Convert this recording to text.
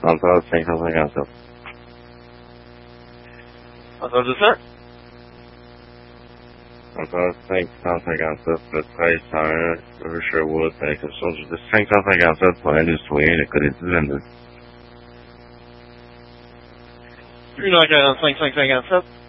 Entendu 557. Entendu, sir? Entendu 557, le 1301, rue Sherwood, réception du 557 pour l'industriel, le code est 1022. 1h45 557.